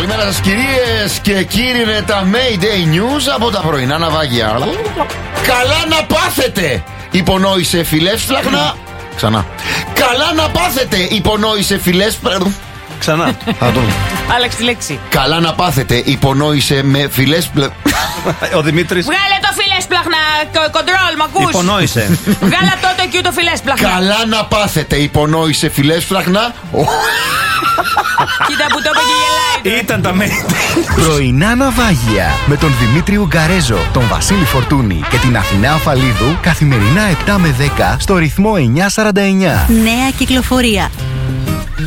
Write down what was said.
Καλημέρα σας κυρίες και κύριοι, με τα Mayday News από τα πρωινά ναυάγια. Καλά να πάθετε, υπονόησε φιλεύσπλαχνα. Ξανά. Καλά να πάθετε, υπονόησε φιλεύσπλαχνα. Ξανά. Άλλαξε τη λέξη. Καλά να πάθετε, υπονόησε με φιλεύσπλαχνα. Ο Δημήτρης. Βγάλε το φιλέσπλαχνα, κοντρόλ, μ' ακούς? Υπονόησε. Βγάλε το εκεί το φιλέσπλαχνα. Καλά να πάθετε, υπονόησε φιλεύσπλαχνα. Κοίτα που το είπε και γελάει. Ήταν τα Mayday. Πρωινά ναυάγια με τον Δημήτρη Ουγγαρέζο, τον Βασίλη Φορτούνη και την Αθηνά Αφαλίδου καθημερινά 7 με 10 στο ρυθμό 949. Νέα κυκλοφορία.